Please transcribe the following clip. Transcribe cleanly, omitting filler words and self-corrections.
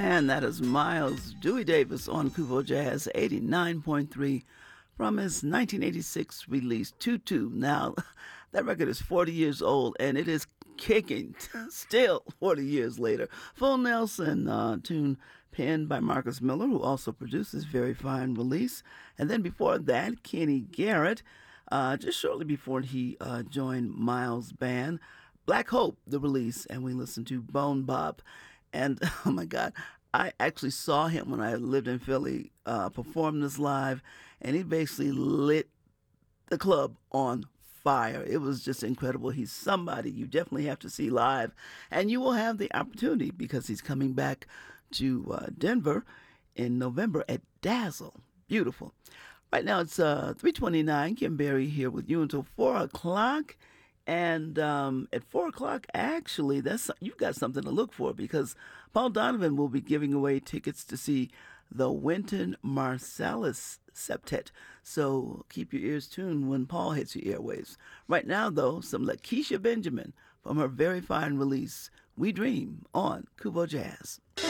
And that is Miles Dewey Davis on Kuvo Jazz 89.3 from his 1986 release, Tutu. Now, that record is 40 years old and it is kicking still 40 years later. Full Nelson tune penned by Marcus Miller, who also produced this very fine release. And then before that, Kenny Garrett, just shortly before he joined Miles' band. Black Hope, the release, and we listened to Bone Bop. And oh my God, I actually saw him when I lived in Philly perform this live, and he basically lit the club on fire. It was just incredible. He's somebody you definitely have to see live, and you will have the opportunity because he's coming back to Denver in November at Dazzle. Beautiful. Right now it's 3:29. Kim Berry here with you until 4 o'clock. And at 4 o'clock, actually, you've got something to look for because Paul Donovan will be giving away tickets to see the Wynton Marsalis Septet. So keep your ears tuned when Paul hits your airwaves. Right now, though, some Lakeisha Benjamin from her very fine release, We Dream on Kubo Jazz.